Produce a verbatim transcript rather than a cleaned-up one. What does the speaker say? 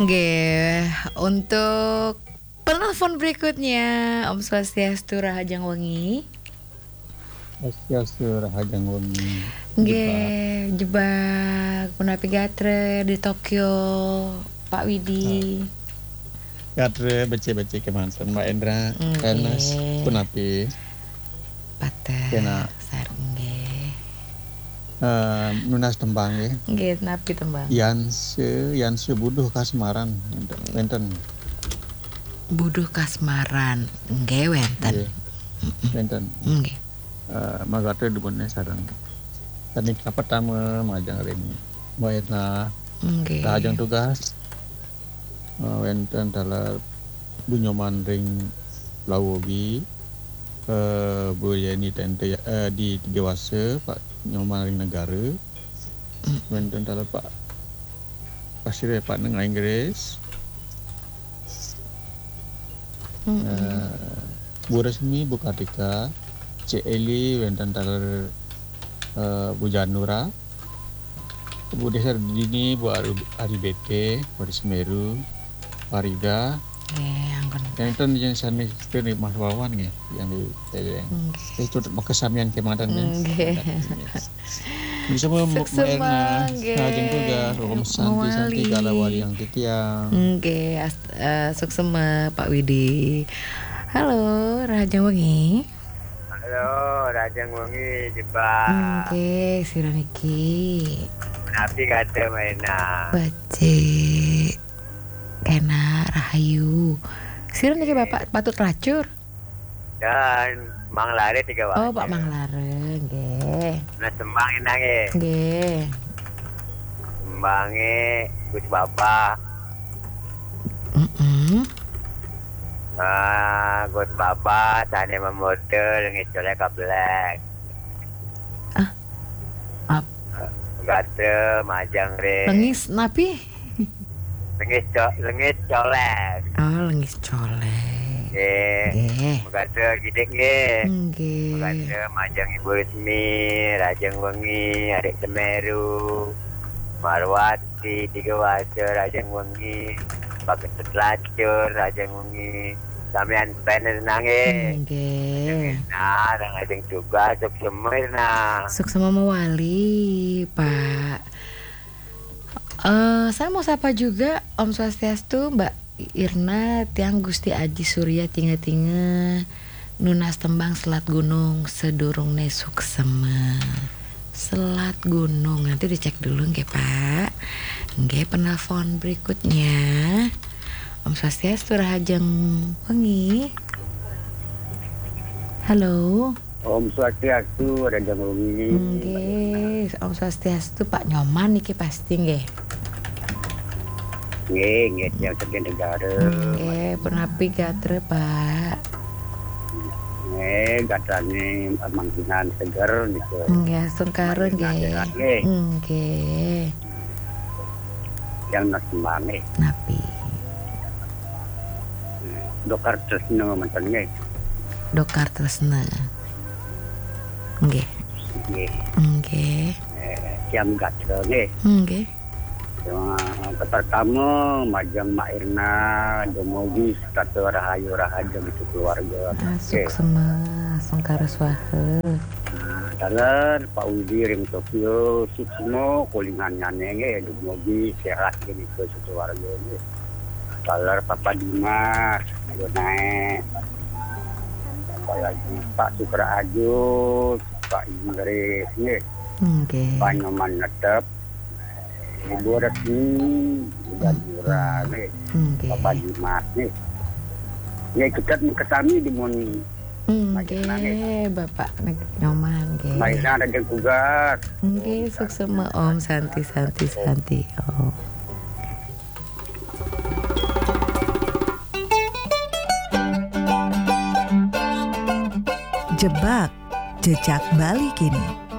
Nggih, untuk penelpon berikutnya Om Swastiastu Rahajang Wengi. Swastiastu Rahajang Wengi. Nggih, jebak punapi gatre di Tokyo, Pak Widi. Gatre bece-bece kemanten Mbak Endra, Nggih. Enes punapi. Pater Kena sareng nggih. Uh, nunas tembang ya. Nggih, napi tembang? Yanse, Yanse Buduh Kasmaran wenten. Buduh Kasmaran, nggih wenten. Wenten. Nggih. Uh, magate dibone sareng. Tadi pertama majang ring. Moetna. Nggih. Rahajang tugas. Uh, wenten dalam bunyoman ring Lawobi. Uh, Bu Yeni tente uh, di Tiga Wase Pak Nyoman ring negara. Wenten dalam Pak Pasir Pak Neng Inggris. Mm-hmm. Uh, Bu Resmi Bu Kartika, Cik Eli wenten dalam uh, Bu Janura. Bu Desa Dini Bu Ari, Ari Bete, Bu Semeru, Farida. Nggih, anggon. Yang itu yang sana itu nih Mas Wawan ya, yang di yang itu kesamian kematan ya. Bisa mau Erna, Sajeng juga, Om Santi Santi Galawali yang titiang. Nggih, uh, suksema Pak Widi. Halo, Rahajang Wengi. Halo, Rahajang Wengi jebak. Nggih, sira niki. Napi kate maina. Bace. Kena Rahayu. Sira niki Bapak Patut Racur. Dan Mang Lare Tiga Wase. Oh, Pak Mang Lare, nggih. Nah, sembang enake. Nggih. Sembange Gus Bapa. Heeh. Ah, Gus Bapa sane memodel ngecole kablek. Ah. Ap. Gate majang re. Lengis napi? Lengis co, lengis colek. Oh, lengis colek. Nggih. Nggih. Gate gidik nggih. Nggih. Gate majang Ibu Resmi, Rahajang Wengi, Adik Semeru, Marwati, Tiga Wase, Rahajang Wengi, Pak Ketut Lacur, Rahajang Wengi. Sampean penes nange. Nggih. Nah, Rahajang juga suk semirna. Suksema Mawali, Pak. Uh, saya mau sapa juga Om Swastiastu, Mbak Irna, Tiang Gusti Aji Surya Tinge-tinge Nunas Tembang Selat Gunung Sedurung ne suksema. Selat Gunung, nanti dicek dulu nggih Pak. Nggih, penelpon berikutnya Om Swastiastu Rahajang Wengi. Halo. Om Swastiastu Rahajang Wengi. Nggih, Om Swastiastu Pak Nyoman niki pasti nggih. Nggih, nggih yang sekian negara. Nggih, punapi gatre Pak. Nggih, gatrane mangkinan seger niku. Nggih, sungkare nggih. Nggih. Yang nasmane. Napi. Dokar Tresna manten nggih. Dokar Tresna. Nggih. Nggih. Nggih. Eh, kiam gatre nggih. Nggih. Yang pertama majang Mak Irna Domogi Tato Rahayu Rahajang itu keluarga. Masuk semua sungkara swaha. Dalam Pak Widi ring Tokyo Suksmo kulingannya nge Domogi sehat ini ke keluarga ini. Dalam Papa Dimas ayo naik. Apa lagi Pak Sukra Ajo, Pak Inggris nge. Nggih. Pak Nyoman Netep. Ibu Resmi udah murah nih, Bapak Dimas nih. Ya kita kesami di mon. Nggih, Bapak Nyoman nggih. Mainan ada yang tugas. Nggih, suksema Om Santi Santi Santi. Oh. Jebak Jejak Bali Kini.